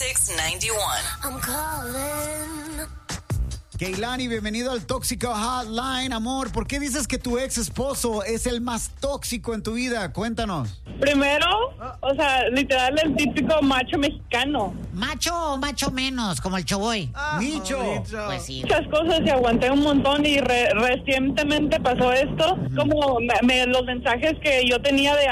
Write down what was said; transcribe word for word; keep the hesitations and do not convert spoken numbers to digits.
six ninety-one. I'm calling. Keilani, bienvenido al Tóxico Hotline. Amor, ¿por qué dices que tu ex esposo es el más tóxico en tu vida? Cuéntanos. Primero, o sea, literal el típico macho mexicano. ¿Macho o macho menos, como el Choboy? Ah, Micho. Pues sí. Muchas cosas y aguanté un montón y re- recientemente pasó esto, como me- me- los mensajes que yo tenía de